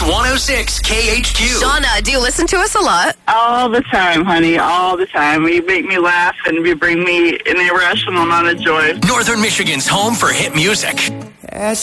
Kicks 106 KHQ. Shauna, do you listen to us a lot? All the time, honey, all the time. You make me laugh and you bring me an irrational amount of joy. Northern Michigan's home for hit music.